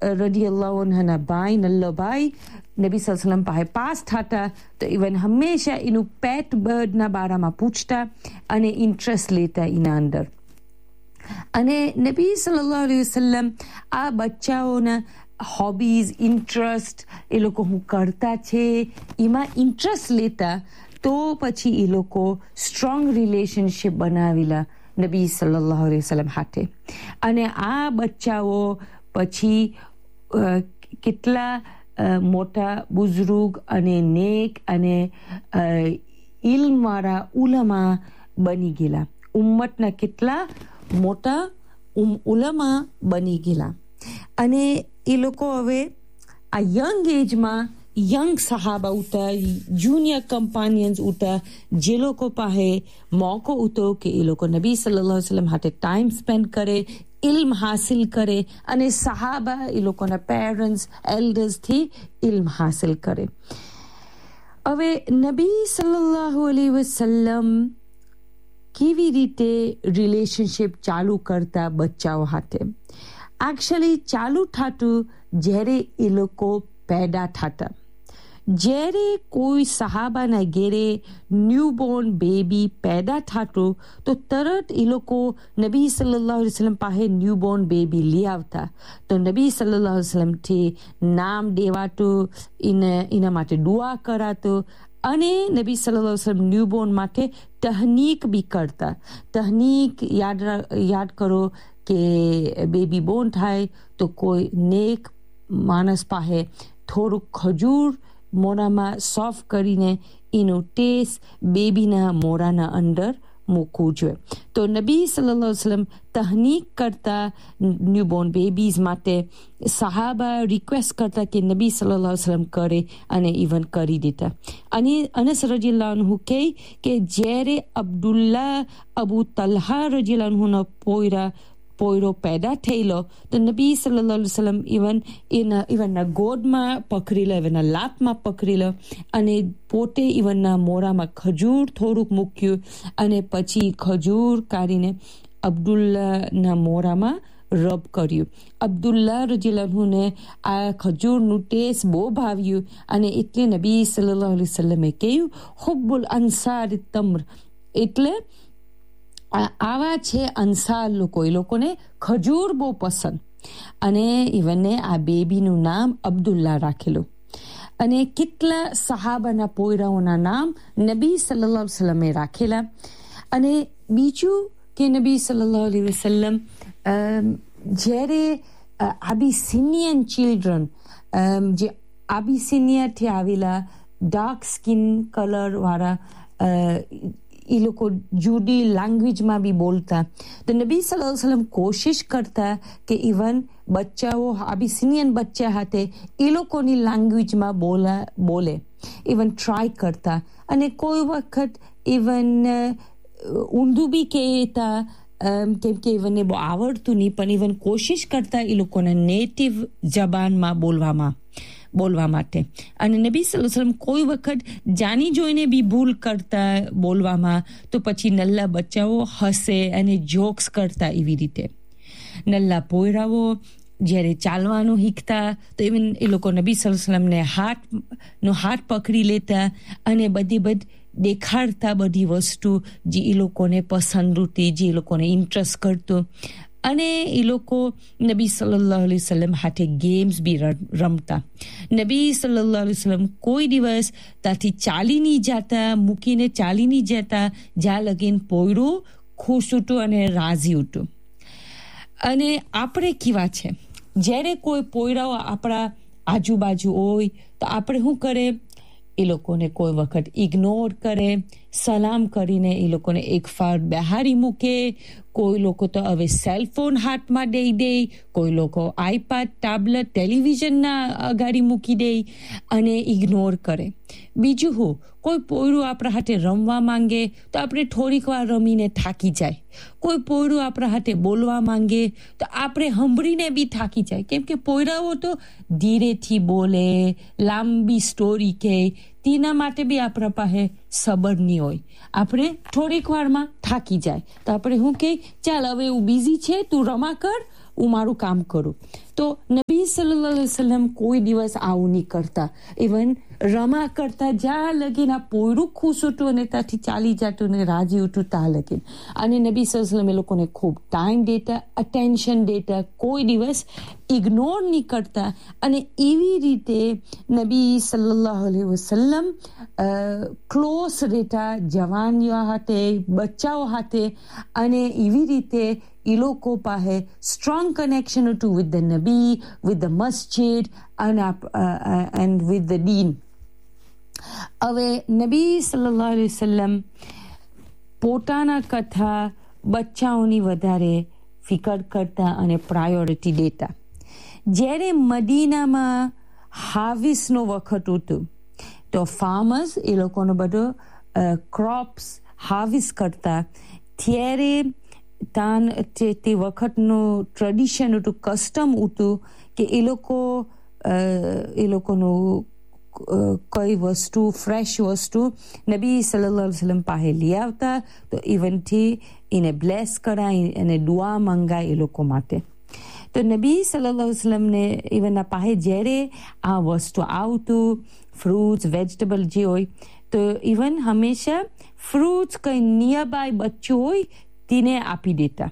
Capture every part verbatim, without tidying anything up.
રદિયલ્લાહુ અન્હના ભાઈ નલ્લો ભાઈ નબી સલ્લલ્લાહુ અલૈહિ વસલ્લમ પાસે પાસ થતા તો ઇવન હંમેશા એનું પેટ બર્ડના બારામાં પૂછતા અને ઇન્ટરેસ્ટ લેતા એના અંદર. અને નબી સલ્લલ્લાહુ અલૈહિ વસલ્લમ આ બચ્ચાઓના હોબીઝ, ઇન્ટરેસ્ટ, એ લોકો હું કરતા છે એમાં ઇન્ટરેસ્ટ લેતા, તો પછી એ લોકો સ્ટ્રોંગ રિલેશનશિપ બનાવેલા નબી સલ્લલ્લાહુ અલૈહિ વસલ્લમ હાથે. અને આ બચ્ચાઓ પછી કેટલા મોટા બુઝુર્ગ અને નેક અને ઇલ્મવાળા ઉલમા બની ગયેલા. ઉમ્મતના કેટલા મોટા ઉલમા બની ગયેલા. અને એ લોકો હવે આ યંગ એજમાં યંગ સહાબા ઉતા, જુનિયર કમ્પાનિયન્સ ઉતા, જે લોકો પાસે મોકો ઉતો કે એ લોકો નબી સલ્લલ્લાહુ અલૈહિ વસલ્લમ હાથે ટાઈમ સ્પેન્ડ કરે, ઇલ્મ હાસિલ કરે અને સહાબા એ લોકોના પેરેન્ટ્સ, એલ્ડર્સથી ઇલ્મ હાસિલ કરે. હવે નબી સલ્લલ્લાહુ અલૈહિ વસલ્લમ કેવી રીતે રિલેશનશિપ ચાલુ કરતા બચ્ચાઓ હાથે? એકચ્યુઅલી ચાલુ થતું જ્યારે એ લોકો પેદા થતા. જ્યારે કોઈ સહાબાના ઘેરે ન્યૂબોર્ન બેબી પેદા થતું તો તરત એ લોકો નબી સલ્લલ્લાહુ અલૈહિ વસલ્લમ પાસે ન્યૂબોર્ન બેબી લઈ આવતા. તો નબી સલ્લલ્લાહુ અલૈહિ વસલ્લમથી નામ દેવાતું, એને એના માટે દુઆ કરાતું અને નબી સલ્લલ્લાહુ અલૈહિ વસલ્લમ ન્યૂબોર્ન માટે તહનીક બી કરતા. તહનીક યાદ યાદ કરો કે બેબી બોર્ન થાય તો કોઈ નેક માણસ પાસે થોડુંક ખજૂર મોઢામાં સોફ્ટ કરીને એનું ટેસ્ટ બેબીના મોઢાના અંદર મૂકવું જોઈએ. તો નબી સલ્લલ્લાહુ અલૈહિ વસલ્લમ તહનીક કરતા ન્યૂબોર્ન બેબીઝ માટે. સહાબા રિક્વેસ્ટ કરતા કે નબી સલ્લલ્લાહુ અલૈહિ વસલ્લમ કરે અને ઇવન કરી દેતા. અને અનસ રદિયલ્લાહુ અન્હુ કહે કે જ્યારે અબ્દુલ્લા અબુ તલ્હા રદિયલ્લાહુ અન્હુનો પોયરા પોયરો પેદા થયેલો તો નબી સલ્લલ્લાહુ અલૈહિ વસલ્લમ ઇવન એના ઇવનના ગોદમાં પકડેલો, ઇવનના લાતમાં પકડેલો અને પોતે ઇવનના મોઢામાં ખજૂર થોડુંક મૂક્યું અને પછી ખજૂર કાઢીને અબ્દુલ્લાના મોઢામાં રબ કર્યું. અબ્દુલ્લા રદિયલ્લાહુ અન્હુને આ ખજૂરનું ટેસ્ટ બહુ ભાવ્યું અને એટલે નબી સલ્લલ્લાહુ અલૈહિ વસલ્લમે કહ્યું, હુબ્બુલ અંસાર તમ્ર, એટલે આવા છે અંસાર લોકો, એ લોકોને ખજૂર બહુ પસંદ. અને ઇવને આ બેબીનું નામ અબ્દુલ્લા રાખેલું. અને કેટલા સહાબાના પોયરાઓના નામ નબી સલ્લલ્લાહુ અલૈહિ વસલ્લમે રાખેલા. અને બીજું કે નબી સલ્લલ્લાહુ અલૈહિ વસલ્લમ જ્યારે આબિસિનિયન ચિલ્ડ્રન, જે આબિસિનિયાથી આવેલા ડાર્ક સ્કિન કલરવાળા એ લોકો જુદી લેંગ્વેજમાં બી બોલતા, તો નબી સલ્લલ્લાહુ અલૈહિ વસલ્લમ કોશિશ કરતા કે ઇવન બચ્ચાઓ આબિસિનિયન બચ્ચા હાથે એ લોકોની લેંગ્વેજમાં બોલા બોલે, ઇવન ટ્રાય કરતા. અને કોઈ વખત ઇવન ઊંધું બી કહેતા, કેમ કે ઇવનને બહુ આવડતું નહીં, પણ ઇવન કોશિશ કરતા એ લોકોના નેટિવ જબાનમાં બોલવામાં બોલવા માટે. અને નબી સલ્લલ્લાહુ અલૈહિ વસલ્લમ કોઈ વખત જાણી જોઈને બી ભૂલ કરતા બોલવામાં, તો પછી નલ્લા બચ્ચાઓ હસે અને જોક્સ કરતા. એવી રીતે નલ્લા પોયરાઓ જ્યારે ચાલવાનું શીખતા તો ઇવન એ લોકો નબી સલ્લલ્લાહુ અલૈહિ વસલ્લમને હાથનો હાથ પકડી લેતા અને બધી બધી દેખાડતા બધી વસ્તુ જે એ લોકોને પસંદ હતી, જે એ લોકોને ઇન્ટરેસ્ટ કરતો. અને એ લોકો નબી સલ્લલ્લાહુ અલૈહિ વસલ્લમ હાથે ગેમ્સ બી રમતા. નબી સલ્લલ્લાહુ અલૈહિ વસલ્લમ કોઈ દિવસ ત્યાંથી ચાલી નહીં જતા, મૂકીને ચાલી નહીં જતા જ્યાં લગીન પોયરું ખુશ હતું અને રાજી હતું. અને આપણે કેવા છે, જ્યારે કોઈ પોયરાઓ આપણા આજુબાજુ હોય તો આપણે શું કરે, એ લોકોને કોઈ વખત ઇગ્નોર કરે, સલામ કરીને એ લોકોને એક ફાર બહારી મૂકે. કોઈ લોકો તો હવે સેલફોન હાથમાં દઈ દે, કોઈ લોકો આઈપેડ, ટેબ્લેટ, ટેલિવિઝનના અગાડી મૂકી દે અને ઇગ્નોર કરે. બીજું હું, કોઈ પોયરું આપણા હાથે રમવા માંગે તો આપણે થોડીક વાર રમીને થાકી જાય. કોઈ પોયરું આપણા હાથે બોલવા માંગે તો આપણે સાંભળીને બી થાકી જાય, કેમ કે પોયરાઓ તો ધીરેથી બોલે, લાંબી સ્ટોરી કહે, તેના માટે બી આપણા પાસે સબર નહીં હોય. આપણે થોડીક વારમાં થાકી જાય તો આપણે શું કહે, ચાલ હવે હું બિઝી છે, તું રમા કર, હું મારું કામ કરું. તો નબી નબી સલ્લલ્લાહુ અલૈહિ વસલ્લમ કોઈ દિવસ આવું નહીં કરતા. ઇવન રમા કરતા જ્યાં લગીન આ પોયરું ખુશ ઉઠું અને ત્યાંથી ચાલી જતું ને રાજી ઉઠું ત્યાં લગીન. અને નબી સલ્લલ્લાહુ અલૈહિ વસલ્લમ એ લોકોને ખૂબ ટાઈમ દેતા, અટેન્શન દેતા, કોઈ દિવસ ઇગ્નોર નહીં કરતા. અને એવી રીતે નબી સલ્લલ્લાહુ અલૈહિ વસલ્લમ ક્લોઝ રહેતા જવાનીઓ હાથે, બચ્ચાઓ હાથે. અને એવી રીતે એ લોકો પાસે સ્ટ્રોંગ કનેક્શન હતું with the Nabi, with the Masjid and with the દીન. હવે નબી સલ્લલ્લાહુ અલૈહિ વસલ્લમ પોતાના કથા બચ્ચાઓની વધારે ફિકર કરતા અને પ્રાયોરિટી દેતા. જ્યારે મદીનામાં હાર્વેસ્ટનો વખત હતું તો ફાર્મર્સ એ લોકોનો બધો ક્રોપ્સ હાર્વેસ્ટ કરતા. ત્યારે તાન તે વખતનું ટ્રેડિશન હતું, કસ્ટમ હતું કે એ લોકો એ લોકોનું કઈ વસ્તુ, ફ્રેશ વસ્તુ નબી સલ્લલ્લાહુ અલૈહિ વસલ્લમ પાસે લઈ આવતા. તો ઇવનથી એને બ્લેસ કરાય અને દુઆ મંગાય એ લોકો માટે. તો નબી સલ્લલ્લાહુ અલૈહિ વસલ્લમને ઇવનના પાસે જ્યારે આ વસ્તુ આવતું, ફ્રૂટ્સ, વેજીટેબલ જે હોય, તો ઇવન હંમેશા ફ્રૂટ્સ કંઈ નિયરબાય બચ્ચું હોય તેને આપી દેતા.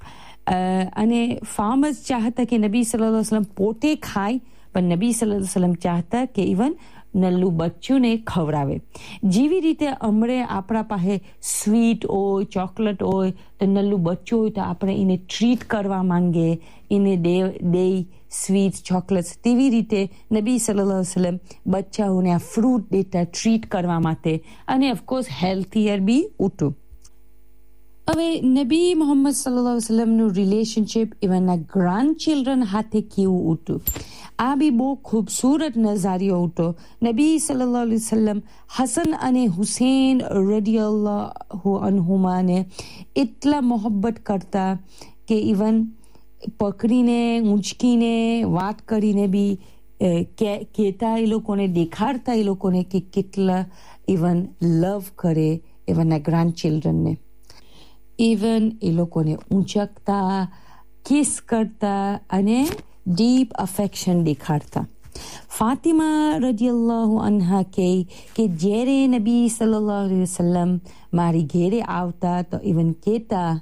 અને ફાર્મર્સ ચાહતા કે નબી સલ્લલ્લાહુ અલૈહિ વસલ્લમ પોતે ખાય, પણ નબી સલ્લલ્લાહુ અલૈહિ વસલ્લમ ચાહતા કે ઇવન નલ્લું બચ્ચુંને ખવડાવે. જેવી રીતે હમણે આપણા પાસે સ્વીટ હોય, ચોકલેટ હોય, તો નલ્લું બચ્ચું હોય તો આપણે એને ટ્રીટ કરવા માંગે, એને દે દે સ્વીટ્સ, ચોકલેટ્સ. તેવી રીતે નબી સલ્લલ્લાહુ અલૈહિ વસલ્લમ બચ્ચાઓને આ ફ્રૂટ દેતા ટ્રીટ કરવા માટે. અને ઓફકોર્સ હેલ્થીયર બી ઉઠું. હવે Nabi Mohammad સલ્લલ્લાહુ અલૈહિ વસલ્લમનું relationship ઇવનના grand children હાથે કેવું હતું, આ બી બહુ ખૂબસૂરત નજારિયો હતો. નબી સલ્લલ્લાહુ અલૈહિ વસલ્લમ હસન અને હુસૈન રદિયલ્લાહુ અન્હુમાને એટલા મોહબ્બત કરતા કે ઇવન પકડીને, ઊંચકીને, વાત કરીને બી કહેતા, એ લોકોને દેખાડતા એ લોકોને કે કેટલા ઇવન લવ કરે ઇવનના ગ્રાન્ડ ચિલ્ડ્રનને. ઇવન એ લોકોને ઊંચકતા, કિસ કરતા અને ડીપ અફેક્શન દેખાડતા. ફાતિમા રદિયલ્લાહુ અન્હા કહે કે જ્યારે નબી સલ્લલ્લાહુ અલૈહિ વસલ્લમ મારી ઘેરે આવતા તો ઇવન કહેતા,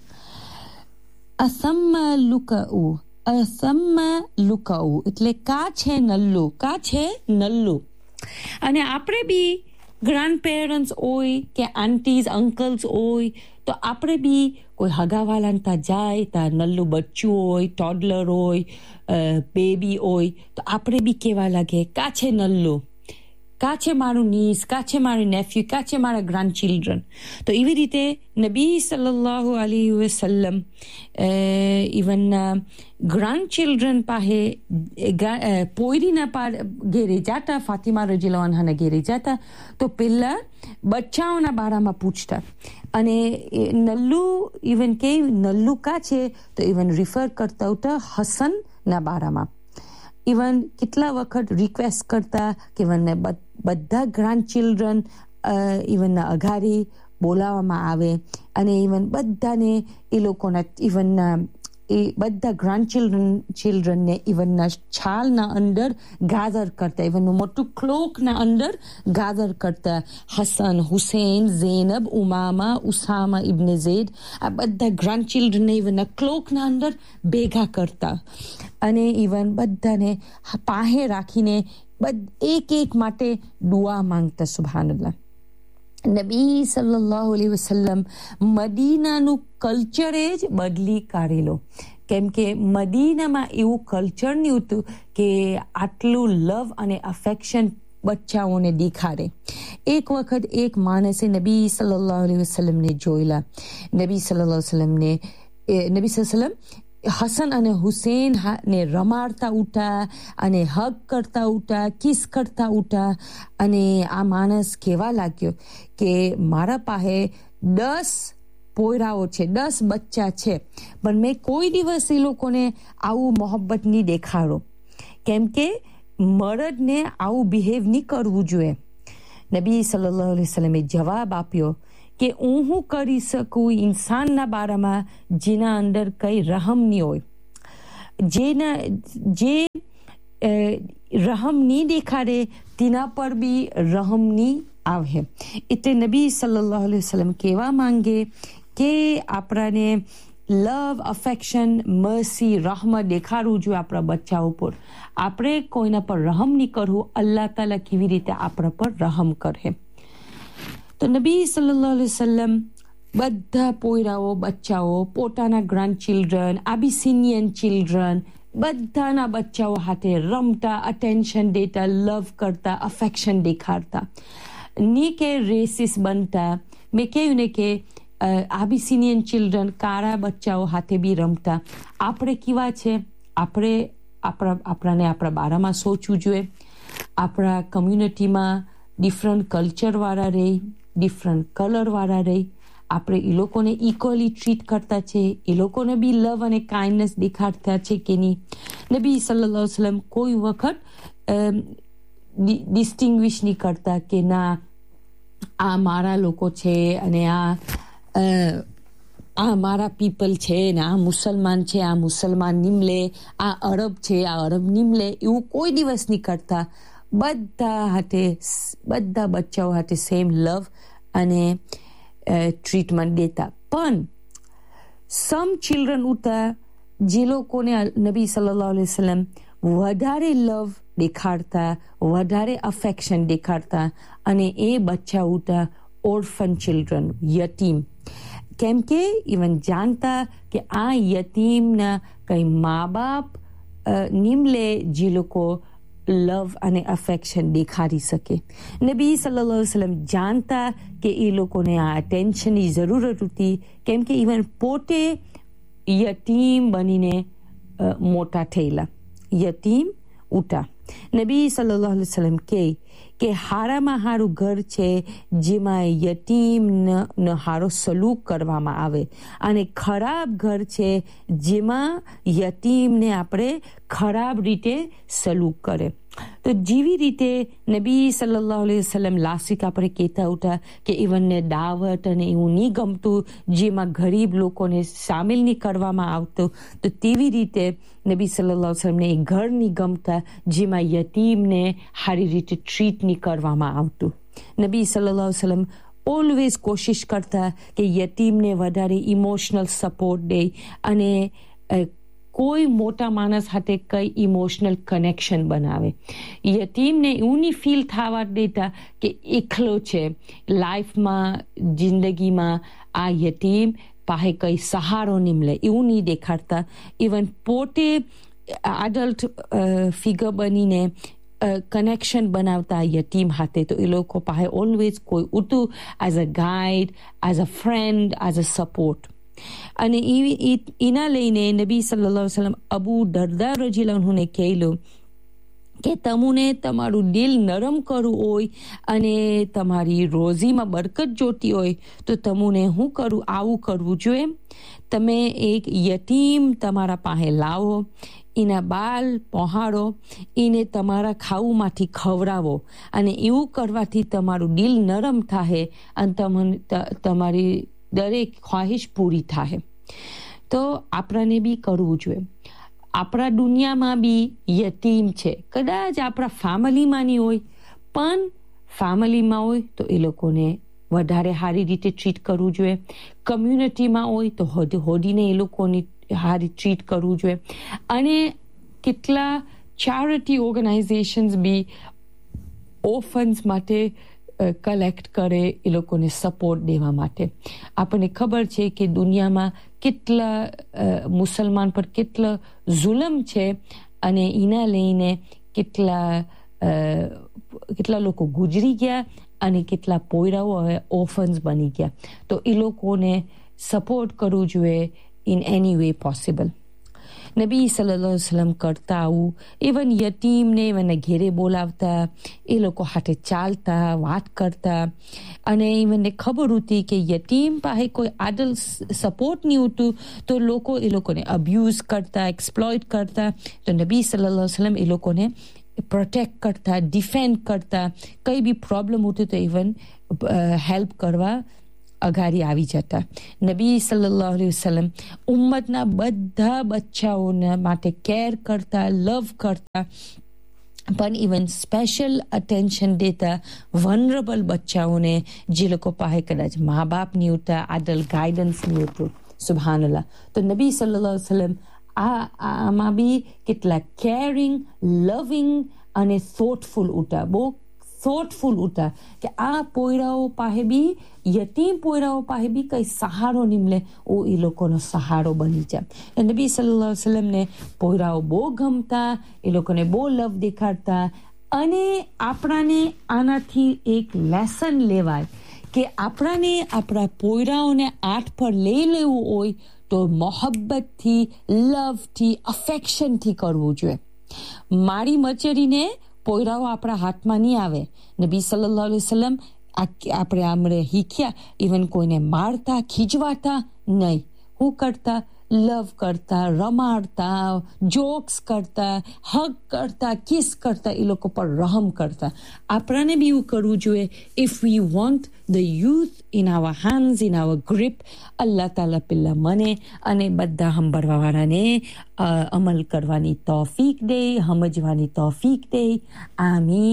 અસમ્મા લુકાઉ, અસમ્મા લુકાઉ એટલે કા છે નલ્લું, કા છે નલ્લું. અને આપણે બી ગ્રાન્ડ પેરેન્ટ્સ હોય કે આંટીઝ, અંકલ્સ હોય તો આપણે બી કોઈ હગાવાલાને ત્યાં જાય, ત્યાં નલ્લું બચ્ચું હોય, ટોડલર હોય, બેબી હોય, તો આપણે બી કહેવા લાગે કા છે નલ્લું, કા છે મારું નીસ, કા છે મારું નેફ્યુ, કા છે મારા ગ્રાન્ડ ચિલ્ડ્રન. તો એવી રીતે નબી સલ્લલ્લાહુ અલૈહિ વસલ્લમ ઇવનના ગ્રાન્ડ ચિલ્ડ્રન પાસે પોયરીના ઘેરે જતા, ફાતિમા રદિયલ્લાહુ અન્હાના ઘેરે જતા, તો પહેલાં બચ્ચાઓના બારામાં પૂછતા. અને નલ્લું ઇવન કે નલ્લું કા છે તો ઇવન રિફર કરતા હતા હસનના બારામાં. ઇવન કેટલા વખત રિક્વેસ્ટ કરતા કે ઇવનને બધા ગ્રાન્ડ ચિલ્ડ્રન ઇવનના અઘારી બોલાવવામાં આવે અને ઇવન બધાને એ લોકોના ઇવનના એ બધા ગ્રાન્ડ ચિલ્ડ્રન ચિલ્ડ્રનને ઇવનના છાલના અંદર ગાદર કરતા, ઇવનનું મોટું ક્લોકના અંદર ગાદર કરતા. હસન, હુસૈન, ઝૈનબ, ઉમામા, ઉસામા ઇબ્ન ઝૈદ, આ બધા ગ્રાન્ડ ચિલ્ડ્રનને ઇવનના ક્લોકના અંદર ભેગા કરતા. અને ઇવન બધાને પાસે રાખીને એક એક માટે દુઆ માંગતા. સુબહાનલ્લાહ. નબી સલ્લલ્લાહુ અલૈહિ વસલ્લમ મદીનાનું કલ્ચરે જ બદલી કાઢેલો. કેમ કે મદીનામાં એવું કલ્ચર નહીં હતું કે આટલું લવ અને અફેક્શન બચ્ચાઓને દેખાડે. એક વખત એક માણસે નબી સલ્લલ્લાહુ અલૈહિ વસલ્લમને જોયેલા. નબી સલ્લલ્લાહુ અલૈહિ વસલ્લમને નબી સલ્લલ્લાહુ અલૈહિ વસલ્લમ હસન અને હુસૈન ને રમાડતા ઉઠા અને હગ કરતા ઉઠા, કિસ કરતા ઉઠા. અને આ માણસ કહેવા લાગ્યો કે મારા પાસે દસ પોયરાઓ છે, દસ બચ્ચા છે, પણ મેં કોઈ દિવસ એ લોકોને આવું મોહબ્બત નહીં દેખાડો, કેમ કે મર્દને આવું બિહેવ નહીં કરવું જોઈએ. નબી સલ્લલ્લાહુ અલૈહિ વસલ્લમે જવાબ આપ્યો કે હું હું કરી શકું ઇન્સાનના બારામાં જેના અંદર કંઈ રહમ નહીં હોય, જેના જે રહમ નહીં દેખાડે તેના પર બી રહમ નહીં આવે. એટલે નબી સલ્લલ્લાહુ અલૈહિ વસલ્લમ કહેવા માંગે કે આપણાને લવ, અફેક્શન, મર્સી, રહમત દેખાડવું જોઈએ આપણા બચ્ચાઓ પર. આપણે કોઈના પર રહમ નહીં કરવું, અલ્લાહ તાલા કેવી રીતે આપણા પર રહમ કરે. તો નબી સલ્લલ્લાહુ અલૈહિ વસલ્લમ બધા પોયરાઓ, બચ્ચાઓ, પોતાના ગ્રાન્ડ ચિલ્ડ્રન, આબિસિનિયન ચિલ્ડ્રન, બધાના બચ્ચાઓ હાથે રમતા, અટેન્શન દેતા, લવ કરતા, અફેક્શન દેખાડતા. ની કે રેસિસ બનતા. મેં કહ્યું ને કે આબિસિનિયન ચિલ્ડ્રન, કાળા બચ્ચાઓ હાથે બી રમતા. આપણે કેવા છે, આપણે આપણા આપણાને આપણા બારામાં સોચવું જોઈએ. આપણા કમ્યુનિટીમાં ડિફરન્ટ કલ્ચરવાળા રહે, ડિફરન્ટ કલરવાળા રહે. આપણે એ લોકોને ઇક્વલી ટ્રીટ કરતા છે, એ લોકોને બી લવ અને કાઇન્ડનેસ દેખાડતા છે કે નહીં. નબી સલ્લલ્લાહુ અલૈહિ વસલ્લમ કોઈ વખત ડિસ્ટિંગ્વિશ નહીં કરતા કે ના આ મારા લોકો છે અને આ આ મારા પીપલ છે ને આ મુસલમાન છે, આ મુસલમાન નિમલે, આ અરબ છે, આ અરબ નિમલે, એવું કોઈ દિવસ નહીં કરતા. બધા હાથે, બધા બચ્ચાઓ હાથે સેમ લવ અને ટ્રીટમેન્ટ દેતા. પણ સમ ચિલ્ડ્રન ઉતા જે લોકોને નબી સલ્લલ્લાહુ અલૈહિ વસલ્લમ વધારે લવ દેખાડતા, વધારે અફેક્શન દેખાડતા, અને એ બચ્ચા ઉતા ઓર્ફન ચિલ્ડ્રન, યતીમ. કેમ કે ઇવન જાણતા કે આ યતીમના કંઈ મા બાપ નિમલે જે લોકો લવ અને અફેક્શન દેખાડી શકે. નબી સલ્લલ્લાહુ અલૈહિ વસલ્લમ જાણતા કે એ લોકોને આ અટેન્શનની જરૂરત હતી, કેમ કે ઇવન પોતે યતીમ બનીને મોટા થયેલા, યતીમ ઉઠા. નબી સલ્લલ્લાહુ અલૈહિ વસલ્લમ કહે કે હારામાં હારું ઘર છે જેમાં યતીમનો હારો સલૂક કરવામાં આવે, અને ખરાબ ઘર છે જેમાં યતીમને આપણે ખરાબ રીતે સલૂક કરે. તો જેવી રીતે નબી સલ્લલ્લાહુ અલૈહિ વસલ્લમ લાસ્ટ આપણે કહેતા હતા કે ઇવનને દાવત અને એવું નહીં ગમતું જેમાં ગરીબ લોકોને સામેલ નહીં કરવામાં આવતું, તો તેવી રીતે નબી સલ્લલ્લાહુ અલૈહિ વસલ્લમને એ ઘર નહીં ગમતા જેમાં યતીમને સારી રીતે ટ્રીટ નહીં કરવામાં આવતું. નબી સલ્લલ્લાહુ અલૈહિ વસલ્લમ ઓલવેઝ કોશિશ કરતા કે યતીમને વધારે ઇમોશનલ સપોર્ટ દે, અને કોઈ મોટા માણસ સાથે કંઈ ઇમોશનલ કનેક્શન બનાવે. યતીમને એવું નહીં ફીલ થવા દેતા કે એકલો છે લાઈફમાં, જિંદગીમાં આ યતીમ પાસે કંઈ સહારો નહીં મળે, એવું નહીં દેખાડતા. ઇવન પોતે એડલ્ટ ફિગર બનીને કનેક્શન બનાવતા યતીમ હાથે. તો એ લોકો પાસે ઓલવેઝ કોઈ ઉતું as a guide, as a friend, as a support. અને એના લઈને નબી સલ્લલ્લાહુ અલૈહિ વસલ્લમ અબુ દરદા રઝિયલ્લાહુ અન્હુને કહેલું કે તમને તમારું દિલ નરમ કરવું હોય અને તમારી રોજીમાં બરકત જોતી હોય તો તમને શું કરું, આવું કરવું જોઈએ. તમે એક યતીમ તમારા પાસે લાવો, એના બાલ પહોંચાડો, એને તમારા ખાવુંમાંથી ખવડાવો, અને એવું કરવાથી તમારું દિલ નરમ થાય અને તમને તમારી દરેક ખ્વાહિશ પૂરી થાય. તો આપણાને બી કરવું જોઈએ. આપણા દુનિયામાં બી યતીમ છે, કદાચ આપણા ફેમિલીમાં નહીં હોય, પણ ફેમિલીમાં હોય તો એ લોકોને વધારે સારી રીતે ટ્રીટ કરવું જોઈએ. કમ્યુનિટીમાં હોય તો હોડીને એ લોકોની સારી ટ્રીટ કરવું જોઈએ. અને કેટલા ચેરિટી ઓર્ગેનાઇઝેશન્સ બી ઓર્ફન્સ માટે કલેક્ટ કરે, એ લોકોને સપોર્ટ દેવા માટે. આપણને ખબર છે કે દુનિયામાં કેટલા મુસલમાન પર કેટલા જુલમ છે, અને એના લઈને કેટલા કેટલા લોકો ગુજરી ગયા અને કેટલા પોયરાઓ હવે ઓર્ફન્સ બની ગયા. તો એ લોકોને સપોર્ટ કરવું જોઈએ in any way possible. Nabi સલ્લલ્લાહુ અલૈહિ વસલ્લમ કરતા આવું. ઇવન યતીમને ઇવન ઘેરે બોલાવતા, એ લોકો હાથે ચાલતા, વાત કરતા. અને ઇવનને ખબર હતી કે યતીમ પાસે કોઈ આડલ સપોર્ટ નહીં હોતું તો લોકો એ લોકોને અબ્યુઝ કરતા, એક્સપ્લોઇટ કરતા. તો નબી સલ્લલ્લાહુ અલૈહિ વસલ્લમ એ લોકોને પ્રોટેક્ટ કરતા, ડિફેન્ડ કરતા. કંઈ બી પ્રોબ્લેમ હોતું તો ઇવન હેલ્પ કરવા અઘારી આવી જતા. નબી સલ્લલ્લાહુ અલૈહિ વસલ્લમ ઉમ્મતના બધા બચ્ચાઓના માટે કેર કરતા, લવ કરતા. પણ ઇવન સ્પેશિયલ અટેન્શન દેતા વનરેબલ બચ્ચાઓને જે લોકો પાસે કદાચ મા બાપની હોતા એડલ્ટ ગાઈડન્સની હોતું, સુબહાનલ્લાહ. તો નબી સલ્લલ્લાહુ અલૈહિ વસલ્લમ આ આમાં બી કેટલા કેરિંગ, લવિંગ અને થોટફુલ ઉઠા, બહુ થોટફુલ ઉઠા કે આ પોયરાઓ પાસે બી, યતીમ પોયરાઓ પાસે બી કંઈ સહારો નીમલે ઓ એ લોકોનો સહારો બની જાય. નબી સલ્લલ્લાહુ અલૈહિ વસલ્લમને પોયરાઓ બહુ ગમતા, એ લોકોને બહુ લવ દેખાડતા. અને આપણાને આનાથી એક લેસન લેવાય કે આપણાને આપણા પોયરાઓને આઠ પર લઈ લેવું હોય તો મોહબ્બતથી, લવથી, અફેક્શનથી કરવું જોઈએ. મારી મચેરીને પોયરાઓ આપણા હાથમાં નહીં આવે. નબી સલ્લલ્લાહુ અલૈહિ વસલ્લમ આપણે આમરે શીખ્યા, ઇવન કોઈને મારતા, ખીજવાતા નહીં. હું કરતા? લવ કરતા, રમાડતા, જોક્સ કરતા, હગ કરતા, કિસ કરતા, એ લોકો પર રહમ કરતા. આપણાને બી એવું કરવું જોઈએ. If we want the youth in આવર hands, in આવર grip, અલ્લાહ તાલા પેલા મને અને બધા સાંભળવાવાળાને અમલ કરવાની તૌફીક દે, સમજવાની તૌફીક દે. આમીન.